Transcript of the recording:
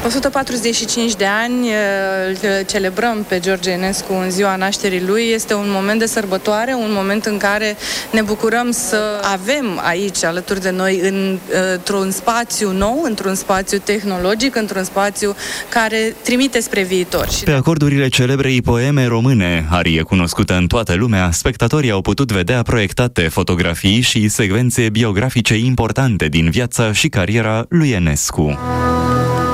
145 de ani îl celebrăm pe George Enescu în ziua nașterii lui. Este un moment de sărbătoare, un moment în care ne bucurăm să avem aici alături de noi într-un spațiu nou, într-un spațiu tehnologic, într-un spațiu care trimite spre viitor. Pe acordurile celebrei poeme române, arie cunoscută în toată lumea, spectatorii au putut vedea proiectate fotografii și secvențe biografice importante din viața și cariera lui Enescu.